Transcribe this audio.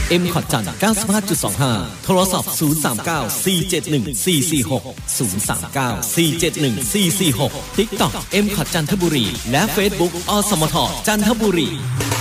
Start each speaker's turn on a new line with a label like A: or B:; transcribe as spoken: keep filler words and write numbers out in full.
A: เอ็ม คอท จันทร์ เก้าสิบห้าจุดสองห้า โทรศัพท์ ศูนย์ สาม เก้า สี่ เจ็ด หนึ่ง สี่ สี่ หก ศูนย์ สาม เก้า สี่ เจ็ด หนึ่ง สี่ สี่ หก ติ๊กต็อก เอ็ม คอท จันทบุรีและ Facebook อ สมท จันทบุรี